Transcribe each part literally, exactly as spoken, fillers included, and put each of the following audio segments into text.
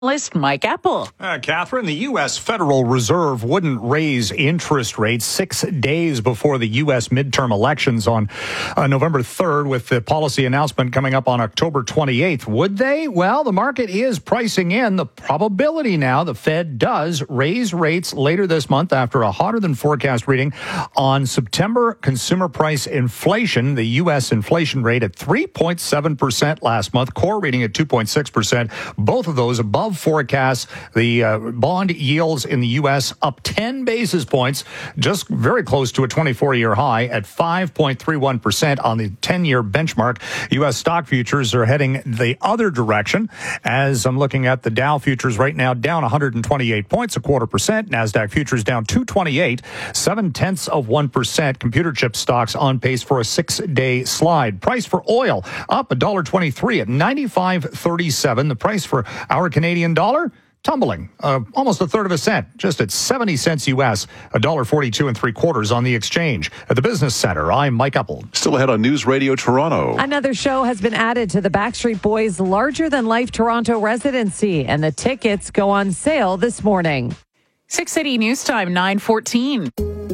List Mike Apple. Uh, Catherine, the U S. Federal Reserve wouldn't raise interest rates six days before the U S midterm elections on uh, November third, with the policy announcement coming up on October twenty-eighth. Would they? Well, the market is pricing in the probability now the Fed does raise rates later this month after a hotter than forecast reading on September consumer price inflation. The U S inflation rate at three point seven percent last month, core reading at two point six percent. Both of those above forecasts. The uh, bond yields in the U S up ten basis points, just very close to a twenty-four year high at five point three one percent on the ten year benchmark. U S stock futures are heading the other direction. As I'm looking at the Dow futures right now, down one hundred twenty-eight points, a quarter percent. NASDAQ futures down two twenty-eight, seven tenths of one percent. Computer chip stocks on pace for a six day slide. Price for oil up one dollar twenty-three at ninety-five thirty-seven. The price for our Canadian dollar tumbling uh, almost a third of a cent, just at seventy cents U S, one dollar forty-two and three quarters on the exchange. At the Business Center, I'm Mike Apple. Still ahead on News Radio Toronto. Another show has been added to the Backstreet Boys' larger-than-life Toronto residency, and the tickets go on sale this morning. six eighty News Time, nine fourteen.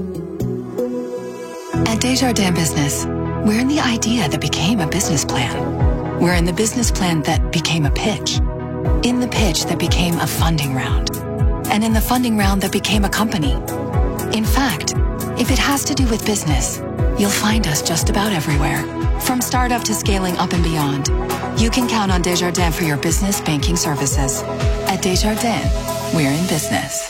At Desjardins Business, we're in the idea that became a business plan. We're in the business plan that became a pitch. In the pitch that became a funding round. And in the funding round that became a company. In fact, if it has to do with business, you'll find us just about everywhere. From startup to scaling up and beyond. You can count on Desjardins for your business banking services. At Desjardins, we're in business.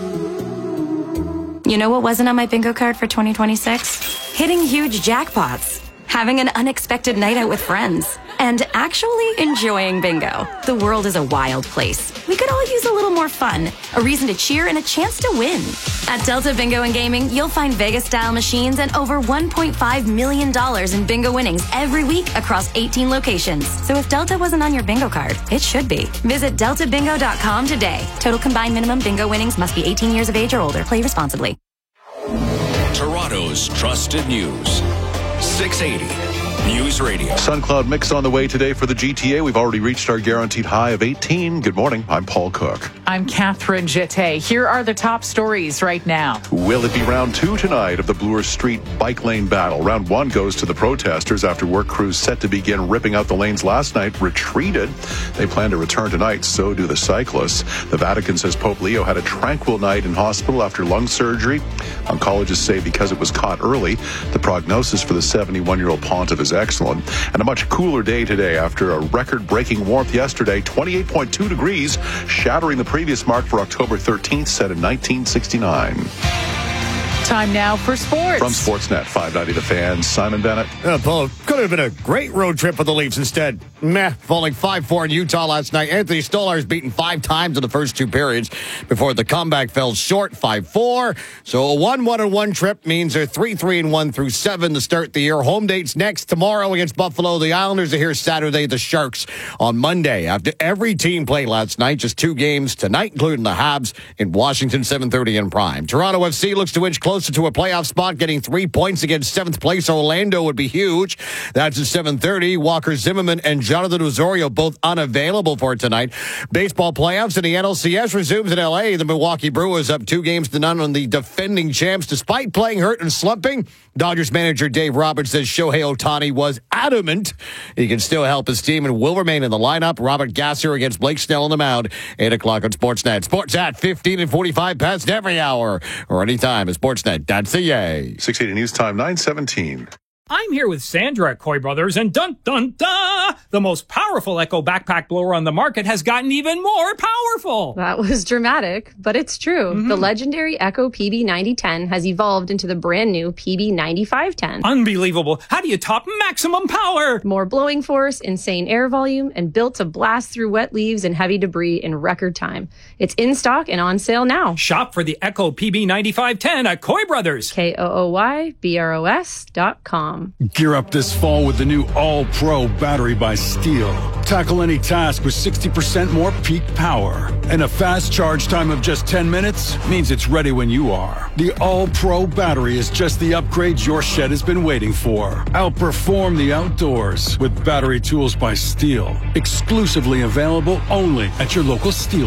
You know what wasn't on my bingo card for twenty twenty-six? Hitting huge jackpots. Having an unexpected night out with friends. And actually enjoying bingo. The world is a wild place. We could all use a little more fun, a reason to cheer, and a chance to win. At Delta Bingo and Gaming, you'll find Vegas-style machines and over one point five million dollars in bingo winnings every week across eighteen locations. So if Delta wasn't on your bingo card, it should be. Visit delta bingo dot com today. Total combined minimum bingo winnings must be eighteen years of age or older. Play responsibly. Toronto's trusted news. six eighty News Radio. Sun cloud mix on the way today for the G T A. We've already reached our guaranteed high of eighteen. Good morning. I'm Paul Cook. I'm Catherine Jeté. Here are the top stories right now. Will it be round two tonight of the Bloor Street bike lane battle? Round one goes to the protesters after work crews set to begin ripping out the lanes last night retreated. They plan to return tonight, so do the cyclists. The Vatican says Pope Leo had a tranquil night in hospital after lung surgery. Oncologists say because it was caught early, the prognosis for the seventy-one-year-old pontiff is excellent. And a much cooler day today after a record-breaking warmth yesterday, twenty-eight point two degrees, shattering the previous mark for October thirteenth, set in nineteen sixty-nine. Time now for sports. From Sportsnet five ninety The Fan, Simon Bennett. Uh, Paul, could have been a great road trip for the Leafs instead. Meh, falling five four in Utah last night. Anthony Stolarz beaten five times in the first two periods before the comeback fell short, five four. So a one one one trip means they're three three and one through seven to start the year. Home dates next tomorrow against Buffalo. The Islanders are here Saturday. The Sharks on Monday. After every team played last night, just two games tonight, including the Habs in Washington, seven thirty in prime. Toronto F C looks to inch closer to a playoff spot. Getting three points against seventh place Orlando would be huge. That's at seven thirty. Walker Zimmerman and Jonathan Osorio both unavailable for tonight. Baseball playoffs in the N L C S resumes in L A. The Milwaukee Brewers up two games to none on the defending champs. Despite playing hurt and slumping, Dodgers manager Dave Roberts says Shohei Ohtani was adamant he can still help his team and will remain in the lineup. Robert Gasser against Blake Snell on the mound. eight o'clock on Sportsnet. Sports at fifteen and forty-five past every hour or anytime at Sportsnet. That's a yay. six eighty News Time, nine seventeen. I'm here with Sandra at Coy Brothers, and dun dun dun! The most powerful Echo backpack blower on the market has gotten even more powerful. That was dramatic, but it's true. Mm-hmm. The legendary Echo P B ninety ten has evolved into the brand new P B ninety-five ten. Unbelievable. How do you top maximum power? More blowing force, insane air volume, and built to blast through wet leaves and heavy debris in record time. It's in stock and on sale now. Shop for the Echo P B ninety-five ten at Coy Brothers. K O O Y B R O S dot com. com. Gear up this fall with the new All-Pro battery by Steel. Tackle any task with sixty percent more peak power. And a fast charge time of just ten minutes means it's ready when you are. The All-Pro battery is just the upgrade your shed has been waiting for. Outperform the outdoors with battery tools by Steel. Exclusively available only at your local Steel